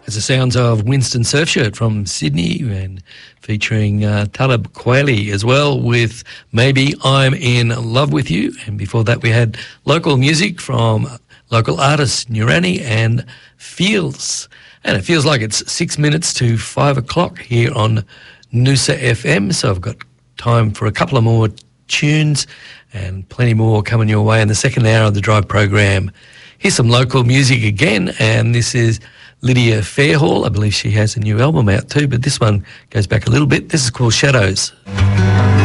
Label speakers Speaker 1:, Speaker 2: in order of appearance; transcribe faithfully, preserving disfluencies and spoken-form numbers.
Speaker 1: It's the sounds of Winston Surfshirt from Sydney and featuring uh, Talib Kweli as well with Maybe I'm in Love With You. And before that we had local music from local artists Nurani and Feels. And it feels like it's six minutes to five o'clock here on Noosa F M. So I've got time for a couple of more tunes and plenty more coming your way in the second hour of the Drive program. Here's some local music again, and this is Lydia Fairhall. I believe she has a new album out too, but this one goes back a little bit. This is called Shadows.